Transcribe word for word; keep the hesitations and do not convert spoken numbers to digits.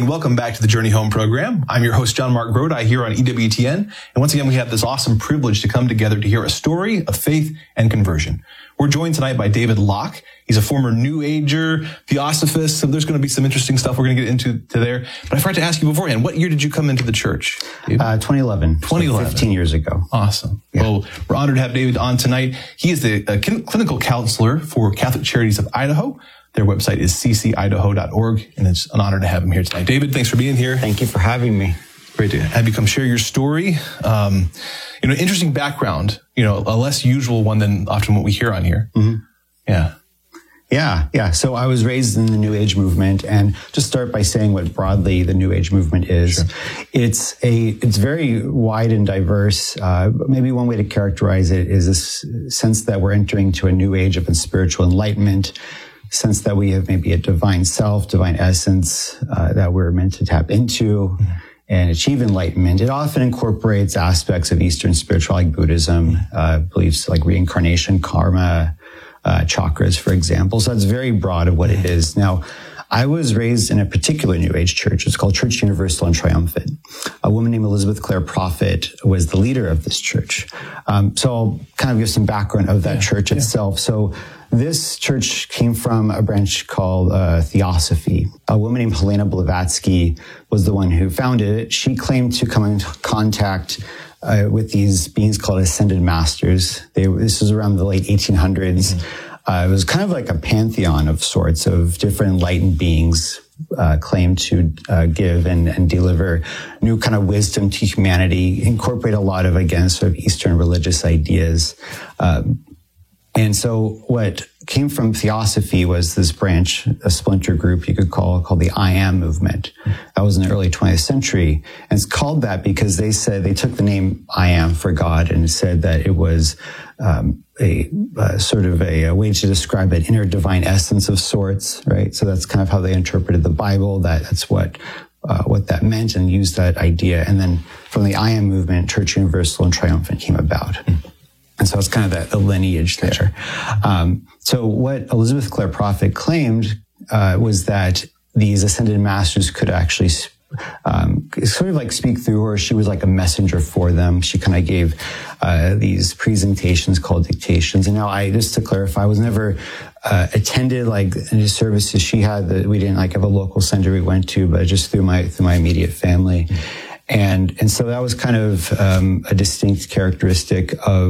and welcome back to the Journey Home program. I'm your host, John Mark Grodi, here on E W T N. And once again, we have this awesome privilege to come together to hear a story of faith and conversion. We're joined tonight by David Locke. He's a former New Ager, Theosophist, so there's going to be some interesting stuff we're going to get into to there. But I forgot to ask you beforehand, what year did you come into the church? Uh, twenty eleven. twenty eleven. So fifteen years ago. Awesome. Yeah. Well, we're honored to have David on tonight. He is the uh, clinical counselor for Catholic Charities of Idaho. Their website is c c idaho dot org, and it's an honor to have him here tonight. David, thanks for being here. Thank you for having me. Great to have you come share your story. Um, you know, interesting background, you know, a less usual one than often what we hear on here. Mm-hmm. Yeah. Yeah, yeah. So I was raised in the New Age movement, and just start by saying what broadly the New Age movement is. Sure. It's a, it's very wide and diverse. Uh, maybe one way to characterize it is this sense that we're entering to a new age of spiritual enlightenment, sense that we have maybe a divine self, divine essence, uh, that we're meant to tap into mm-hmm. and achieve enlightenment. It often incorporates aspects of Eastern spirituality, like Buddhism, uh, beliefs like reincarnation, karma, uh, chakras, for example. So that's very broad of what it is. Now, I was raised in a particular New Age church. It's called Church Universal and Triumphant. A woman named Elizabeth Clare Prophet was the leader of this church. Um, so I'll kind of give some background of that yeah, church yeah. itself. So this church came from a branch called uh, Theosophy. A woman named Helena Blavatsky was the one who founded it. She claimed to come into contact uh, with these beings called Ascended Masters. They, this was around the late eighteen hundreds. Mm-hmm. Uh, it was kind of like a pantheon of sorts of different enlightened beings uh, claimed to uh, give and, and deliver new kind of wisdom to humanity, incorporate a lot of, again, sort of Eastern religious ideas. Um, And so what came from Theosophy was this branch, a splinter group you could call, called the I Am movement. That was in the early twentieth century. And it's called that because they said, they took the name I Am for God and said that it was um, a, a sort of a, a way to describe an inner divine essence of sorts, right? So that's kind of how they interpreted the Bible, that that's what Uh, what that meant, and used that idea. And then from the I Am movement, Church Universal and Triumphant came about. Mm. And so it's kind of that the lineage there. Um, so what Elizabeth Clare Prophet claimed uh, was that these ascended masters could actually um, sort of like speak through her. She was like a messenger for them. She kind of gave uh, these presentations called dictations. And now I, just to clarify, I was never uh, attended like any services she had. That we didn't like have a local center we went to, but just through my through my immediate family. And and so that was kind of um, a distinct characteristic of